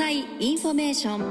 災インフォメーショ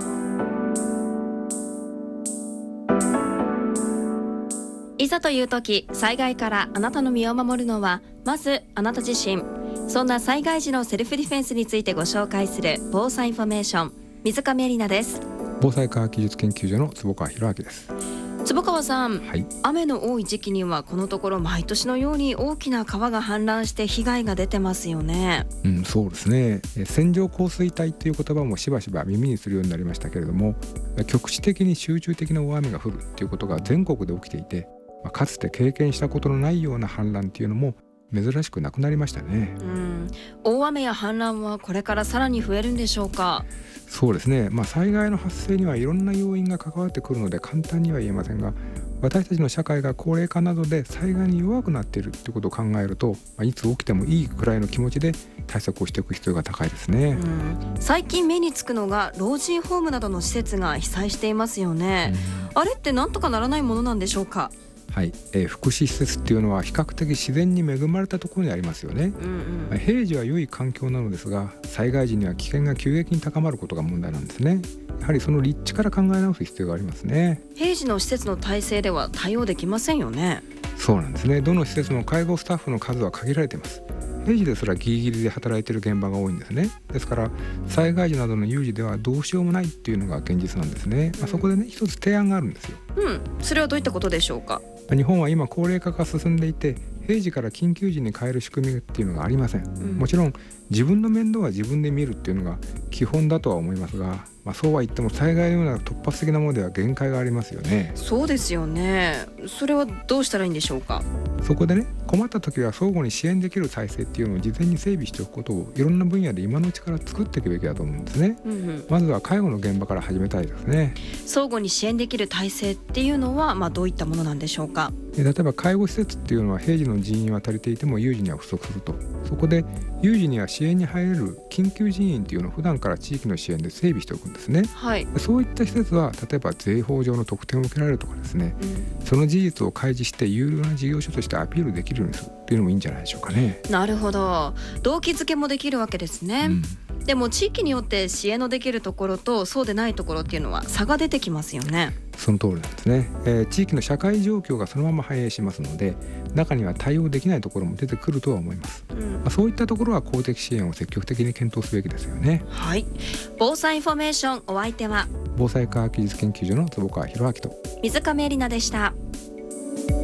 ン。いざという時、災害からあなたの身を守るのはまずあなた自身。そんな災害時のセルフディフェンスについてご紹介する防災インフォメーション、水上絵里奈です。 防災科学技術研究所の坪川博明です。 坪川さん、 はい、 雨の多い時期にはこのところ毎年のように大きな川が氾濫して被害が出てますよね。 そうですね。線状降水帯という言葉もしばしば耳にするようになりましたけれども、局地的に集中的な大雨が降るということが全国で起きていて、かつて経験したことのないような氾濫というのも珍しくなくなりましたね。 大雨や氾濫はこれからさらに増えるんでしょうか？ そうですね、災害の発生にはいろんな要因が関わってくるので簡単には言えませんが、私たちの社会が高齢化などで災害に弱くなっているということを考えると、いつ起きてもいいくらいの気持ちで対策をしていく必要が高いですね。 最近目につくのが老人ホームなどの施設が被災していますよね。あれってなんとかならないものなんでしょうか？ はい、福祉施設っていうのは比較的自然に恵まれたところにありますよね。平時は良い環境なのですが、災害時には危険が急激に高まることが問題なんですね。やはりその立地から考え直す必要がありますね。 平時の施設の体制では対応できませんよね。 そうなんですね。どの施設も介護スタッフの数は限られています。平時ですらギリギリで働いている現場が多いんですね。ですから災害時などの有事ではどうしようもないっていうのが現実なんですね。そこでね、一つ提案があるんですよ。 それはどういったことでしょうか？ 日本は今高齢化が進んでいて、平時から緊急時に変える仕組みっていうのがありません。もちろん自分の面倒は自分で見るっていうのが基本だとは思いますが、そうは言っても災害のような突発的なものでは限界がありますよね。 そうですよね。それはどうしたらいいんでしょうか？ そこでね、困った時は相互に支援できる体制っていうのを事前に整備しておくことをいろんな分野で今のうちから作っていくべきだと思うんですね。まずは介護の現場から始めたいですね。 相互に支援できる体制っていうのは、どういったものなんでしょうか？ 例えば介護施設っていうのは平時の人員は足りていても有事には不足すると。そこで有事には支援に入れる緊急人員っていうのを普段から地域の支援で整備しておくんですね。そういった施設は例えば税法上の特典を受けられるとかですね、その事実を開示して有料な事業所としてアピールできるようにするっていうのもいいんじゃないでしょうかね。 なるほど。動機づけもできるわけですね。でも地域によって支援のできるところとそうでないところっていうのは差が出てきますよね。 その通りなんですね。地域の社会状況がそのまま反映しますので、中には対応できないところも出てくるとは思います。そういったところは公的支援を積極的に検討すべきですよね。 はい。防災インフォメーション、お相手は防災科学技術研究所の坪川博明と水上絵里奈でした。